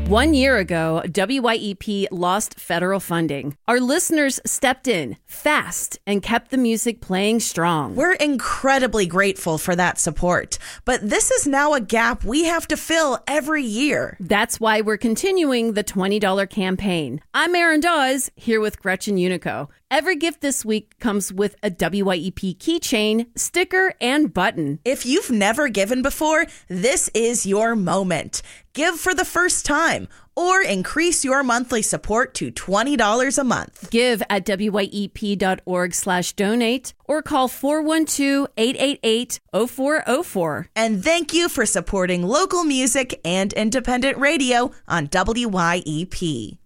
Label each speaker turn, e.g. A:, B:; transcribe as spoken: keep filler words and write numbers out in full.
A: One year ago, W Y E P lost federal funding. Our listeners stepped in fast and kept the music playing strong.
B: We're incredibly grateful for that support, but this is now a gap we have to fill every year.
A: That's why we're continuing the twenty dollars campaign. I'm Erin Dawes, here with Gretchen Unico. Every gift this week comes with a W Y E P keychain, sticker, and button.
B: If you've never given before, this is your moment. Give for the first time or increase your monthly support to twenty dollars a month.
A: Give at W Y E P dot org slash donate or call four one two, eight eight eight, zero four zero four.
B: And thank you for supporting local music and independent radio on W Y E P.